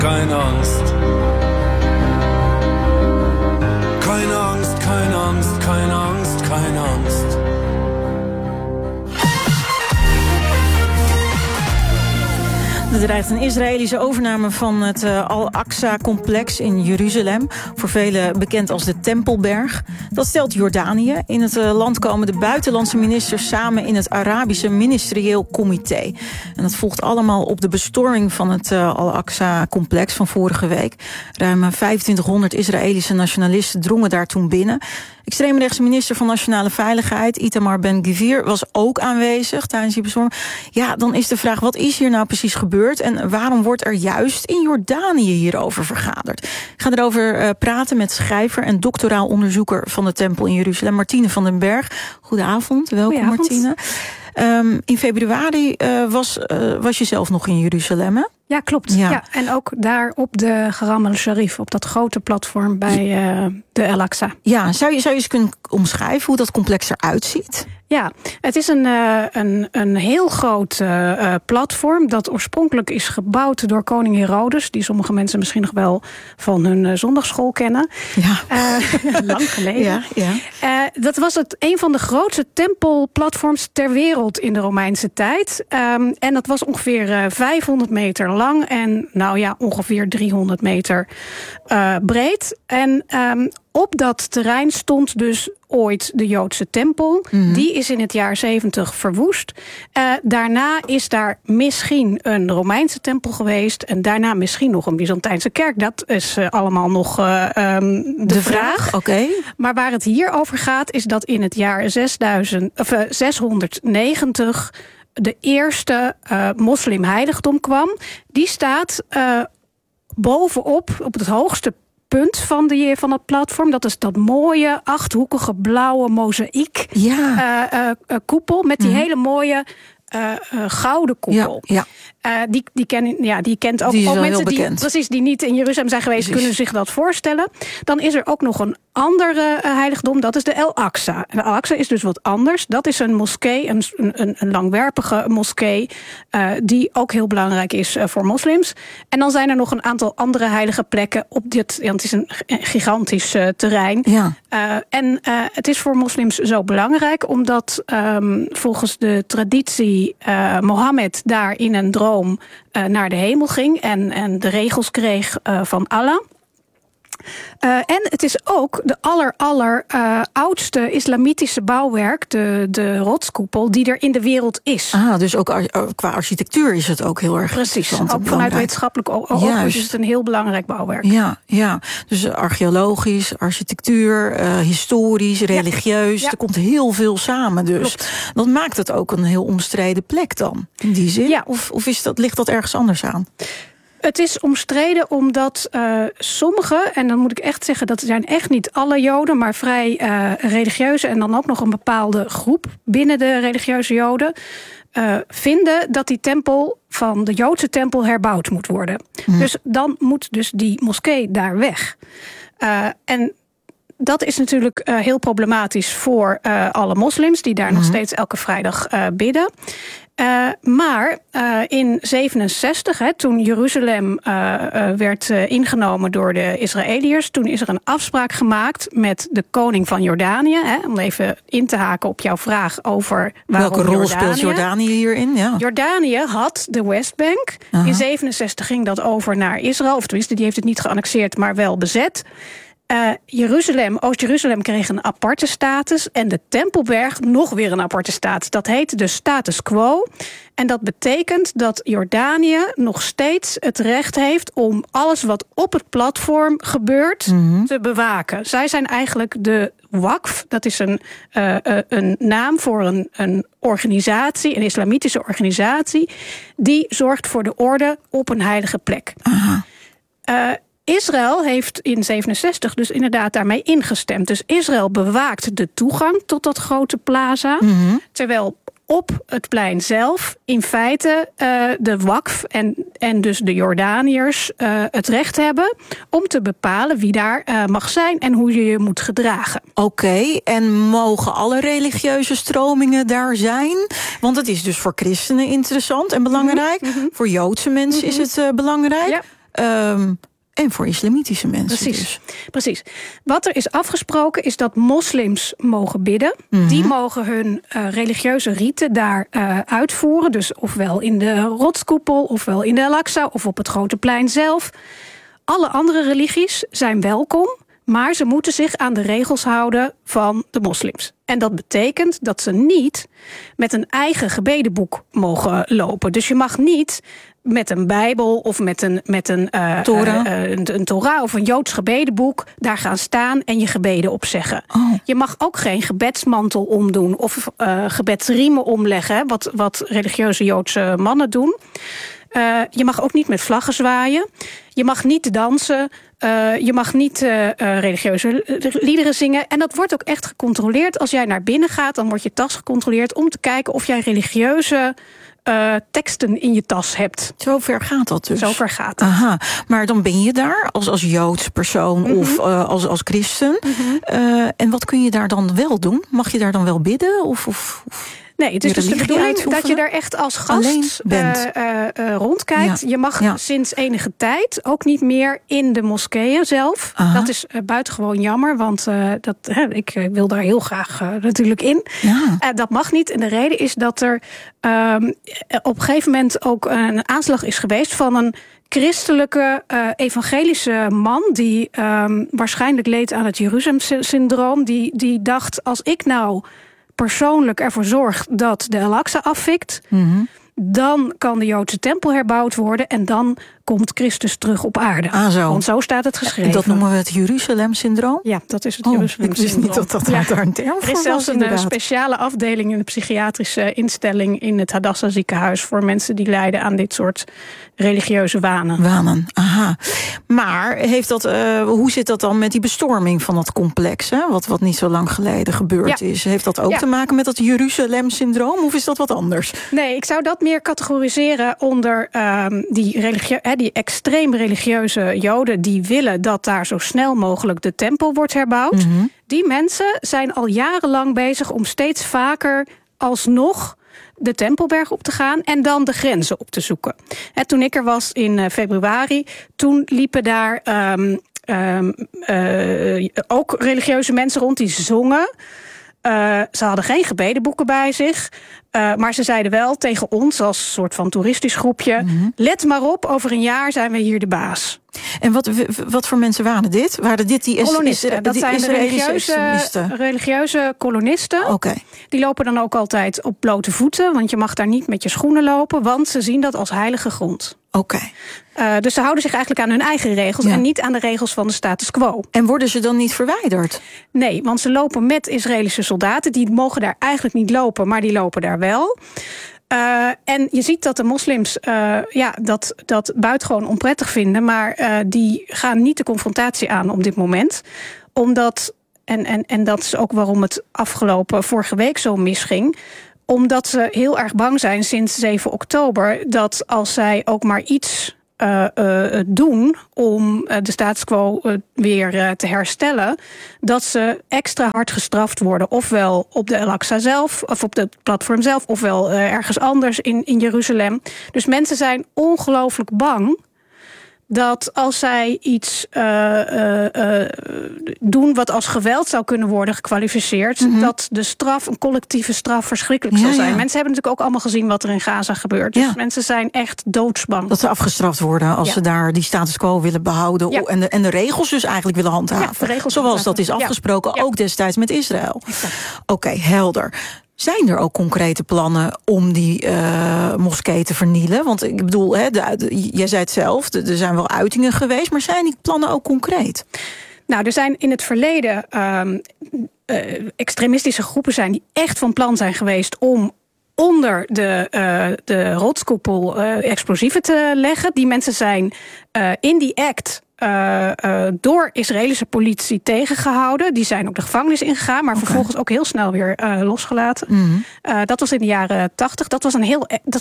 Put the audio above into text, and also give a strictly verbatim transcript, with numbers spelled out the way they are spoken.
Keine Angst. Keine Angst, keine Angst, keine Angst, keine Angst. Er dreigt een Israëlische overname van het uh, Al-Aqsa-complex in Jeruzalem. Voor velen bekend als de Tempelberg. Dat stelt Jordanië. In het uh, land komen de buitenlandse ministers samen in het Arabische Ministerieel Comité. En dat volgt allemaal op de bestorming van het uh, Al-Aqsa-complex van vorige week. Ruim vijfentwintighonderd Israëlische nationalisten drongen daar toen binnen. Extreemrechtse minister van Nationale Veiligheid, Itamar Ben-Gvir, was ook aanwezig tijdens die bestorming. Ja, dan is de vraag, wat is hier nou precies gebeurd en waarom wordt er juist in Jordanië hierover vergaderd? Ik ga erover uh, praten met schrijver en doctoraal onderzoeker van de Tempel in Jeruzalem, Martine van den Berg. Goedenavond, welkom Goedenavond. Martine. Um, in februari uh, was, uh, was je zelf nog in Jeruzalem, hè? Ja, klopt. Ja. Ja, en ook daar op de Haram al-Sharif, op dat grote platform bij uh, de Al-Aqsa. Ja, zou je, zou je eens kunnen omschrijven hoe dat complex eruit ziet? Ja, het is een, uh, een, een heel groot uh, platform dat oorspronkelijk is gebouwd door koning Herodes, die sommige mensen misschien nog wel van hun uh, zondagsschool kennen. Ja. Uh, lang geleden. Ja, ja. Uh, dat was het, een van de grootste tempelplatforms ter wereld in de Romeinse tijd. Um, en dat was ongeveer uh, vijfhonderd meter lang en nou ja, ongeveer driehonderd meter uh, breed. En um, op dat terrein stond dus ooit de Joodse tempel. Mm-hmm. Die is in het jaar zeventig verwoest. Uh, daarna is daar misschien een Romeinse tempel geweest en daarna misschien nog een Byzantijnse kerk. Dat is uh, allemaal nog uh, um, de, de vraag. vraag. Okay. Maar waar het hier over gaat is dat in het jaar zesduizend, of, uh, zeshonderdnegentig de eerste uh, moslimheiligdom kwam. Die staat uh, bovenop, op het hoogste punt van, die, van het platform. Dat is dat mooie, achthoekige, blauwe mozaïek ja. uh, uh, uh, koepel met die mm-hmm. hele mooie Uh, uh, gouden koepel. Ja, ja. Uh, die, die, ken, ja, die kent ook, die ook mensen die, bekend. precies, die niet in Jeruzalem zijn geweest, precies, kunnen zich dat voorstellen. Dan is er ook nog een andere uh, heiligdom, dat is de Al-Aqsa. De Al-Aqsa is dus wat anders. Dat is een moskee, een, een, een langwerpige moskee, uh, die ook heel belangrijk is uh, voor moslims. En dan zijn er nog een aantal andere heilige plekken op dit, ja, het is een gigantisch uh, terrein. Ja. Uh, en uh, het is voor moslims zo belangrijk, omdat um, volgens de traditie Uh, Mohammed daar in een droom uh, naar de hemel ging en, en de regels kreeg uh, van Allah. Uh, en het is ook de aller, aller uh, oudste islamitische bouwwerk, de, de rotskoepel, die er in de wereld is. Ah, dus ook ar- qua architectuur is het ook heel erg precies. Ook vanuit wetenschappelijk oogpunt is het een heel belangrijk bouwwerk. Ja, ja. Dus archeologisch, architectuur, uh, historisch, religieus. Ja. Ja. Er komt heel veel samen dus. Klopt. Dat maakt het ook een heel omstreden plek dan, in die zin? Ja. Of, of is dat, ligt dat ergens anders aan? Het is omstreden omdat uh, sommige, en dan moet ik echt zeggen, dat zijn echt niet alle Joden, maar vrij uh, religieuze en dan ook nog een bepaalde groep binnen de religieuze Joden, uh, vinden dat die tempel van de Joodse tempel herbouwd moet worden. Hmm. Dus dan moet dus die moskee daar weg. Uh, en dat is natuurlijk uh, heel problematisch voor uh, alle moslims die daar hmm. nog steeds elke vrijdag uh, bidden. Uh, maar uh, in zevenenzestig, hè, toen Jeruzalem uh, uh, werd uh, ingenomen door de Israëliërs, toen is er een afspraak gemaakt met de koning van Jordanië. Hè, om even in te haken op jouw vraag over waarom welke rol Jordanië. speelt Jordanië hierin? Ja. Jordanië had de Westbank. Uh-huh. In zevenenzestig ging dat over naar Israël. Of tenminste, die heeft het niet geannexeerd, maar wel bezet. Uh, Jeruzalem, Oost-Jeruzalem kreeg een aparte status en de Tempelberg nog weer een aparte status. Dat heet de status quo. En dat betekent dat Jordanië nog steeds het recht heeft om alles wat op het platform gebeurt mm-hmm. te bewaken. Zij zijn eigenlijk de Waqf, dat is een, uh, uh, een naam voor een, een organisatie, een islamitische organisatie, die zorgt voor de orde op een heilige plek. Aha. Uh, Israël heeft in zevenenzestig dus inderdaad daarmee ingestemd. Dus Israël bewaakt de toegang tot dat grote plaza. Mm-hmm. Terwijl op het plein zelf in feite uh, de Waqf en, en dus de Jordaniërs uh, het recht hebben om te bepalen wie daar uh, mag zijn en hoe je je moet gedragen. Oké, okay, en mogen alle religieuze stromingen daar zijn? Want het is dus voor christenen interessant en belangrijk. Mm-hmm. Voor Joodse mensen mm-hmm. is het uh, belangrijk. Ja. Um, en voor islamitische mensen. Precies. Dus. Precies. Wat er is afgesproken is dat moslims mogen bidden. Mm-hmm. Die mogen hun uh, religieuze riten daar uh, uitvoeren. Dus ofwel in de rotskoepel, ofwel in de Al-Aqsa, of op het Grote Plein zelf. Alle andere religies zijn welkom, maar ze moeten zich aan de regels houden van de moslims. En dat betekent dat ze niet met een eigen gebedenboek mogen lopen. Dus je mag niet met een Bijbel of met een, met een, uh, Torah. Uh, uh, een, een Torah of een Joods gebedenboek daar gaan staan en je gebeden opzeggen. Oh. Je mag ook geen gebedsmantel omdoen of uh, gebedsriemen omleggen, wat, wat religieuze Joodse mannen doen. Uh, je mag ook niet met vlaggen zwaaien. Je mag niet dansen. Uh, je mag niet uh, uh, religieuze liederen zingen. En dat wordt ook echt gecontroleerd. Als jij naar binnen gaat, dan wordt je tas gecontroleerd om te kijken of jij religieuze uh, teksten in je tas hebt. Zo ver gaat dat dus? Zo ver gaat dat. Aha, maar dan ben je daar als, als Joods persoon mm-hmm. of uh, als, als christen. Mm-hmm. Uh, en wat kun je daar dan wel doen? Mag je daar dan wel bidden? Of... of, of... Nee, het is dus de bedoeling dat je daar echt als gast bent. Uh, uh, uh, rondkijkt. Ja. Je mag ja. sinds enige tijd ook niet meer in de moskeeën zelf. Aha. Dat is uh, buitengewoon jammer, want uh, dat, uh, ik uh, wil daar heel graag uh, natuurlijk in. Ja. Uh, dat mag niet. En de reden is dat er uh, op een gegeven moment ook een aanslag is geweest van een christelijke uh, evangelische man die uh, waarschijnlijk leed aan het Jeruzalem-syndroom. Die, die dacht, als ik nou persoonlijk ervoor zorgt dat de Al-Aqsa afvikt, mm-hmm. dan kan de Joodse tempel herbouwd worden en dan komt Christus terug op aarde. Ah, zo. Want zo staat het geschreven. Dat noemen we het Jeruzalem-syndroom? Ja, dat is het oh, Jeruzalem-syndroom. Ik wist niet dat dat ja. daar een term voor was. Er is zelfs een inderdaad. speciale afdeling in de psychiatrische instelling in het Hadassah ziekenhuis voor mensen die lijden aan dit soort religieuze wanen. Wanen, aha. Maar heeft dat, uh, hoe zit dat dan met die bestorming van dat complex? Hè? Wat, wat niet zo lang geleden gebeurd ja. is. Heeft dat ook ja. te maken met dat Jeruzalem-syndroom? Of is dat wat anders? Nee, ik zou dat meer categoriseren onder um, die, religie- hè, die extreem religieuze Joden die willen dat daar zo snel mogelijk de tempel wordt herbouwd. Mm-hmm. Die mensen zijn al jarenlang bezig om steeds vaker alsnog de Tempelberg op te gaan en dan de grenzen op te zoeken. He, toen ik er was in uh, februari, toen liepen daar um, um, uh, ook religieuze mensen rond die zongen. Uh, ze hadden geen gebedenboeken bij zich. Uh, maar ze zeiden wel tegen ons als soort van toeristisch groepje, mm-hmm. let maar op, over een jaar zijn we hier de baas. En wat, wat voor mensen waren dit? Waren dit die kolonisten? Is, dat die zijn de religieuze, religieuze kolonisten. Okay. Die lopen dan ook altijd op blote voeten, want je mag daar niet met je schoenen lopen, want ze zien dat als heilige grond. Oké. Okay. Uh, dus ze houden zich eigenlijk aan hun eigen regels ja. en niet aan de regels van de status quo. En worden ze dan niet verwijderd? Nee, want ze lopen met Israëlische soldaten. Die mogen daar eigenlijk niet lopen, maar die lopen daar wel. Uh, en je ziet dat de moslims uh, ja, dat, dat buitengewoon onprettig vinden, maar uh, die gaan niet de confrontatie aan op dit moment. Omdat, en, en, en dat is ook waarom het afgelopen vorige week zo misging, omdat ze heel erg bang zijn sinds zeven oktober... dat als zij ook maar iets uh, uh, doen om uh, de status quo uh, weer uh, te herstellen, dat ze extra hard gestraft worden. Ofwel op de Al-Aqsa zelf, of op het platform zelf, ofwel uh, ergens anders in, in Jeruzalem. Dus mensen zijn ongelooflijk bang dat als zij iets uh, uh, uh, doen wat als geweld zou kunnen worden gekwalificeerd, mm-hmm. dat de straf, een collectieve straf, verschrikkelijk ja, zal zijn. Ja. Mensen hebben natuurlijk ook allemaal gezien wat er in Gaza gebeurt. Dus ja. mensen zijn echt doodsbang. Dat ze afgestraft worden als ja. ze daar die status quo willen behouden ja. en, de, en de regels dus eigenlijk willen handhaven. Ja, de regels Zoals handhaven. Dat is afgesproken, ja. ook destijds met Israël. Oké, okay, helder. Zijn er ook concrete plannen om die uh, moskee te vernielen? Want ik bedoel, hè, de, de, jij zei het zelf, er zijn wel uitingen geweest, maar zijn die plannen ook concreet? Nou, er zijn in het verleden um, uh, extremistische groepen zijn die echt van plan zijn geweest om onder de, uh, de rotskoepel uh, explosieven te leggen. Die mensen zijn uh, in die act Uh, uh, door Israëlische politie tegengehouden. Die zijn ook de gevangenis ingegaan, maar okay. vervolgens ook heel snel weer uh, losgelaten. Mm-hmm. Uh, dat was in de jaren tachtig. Dat was een heel, dat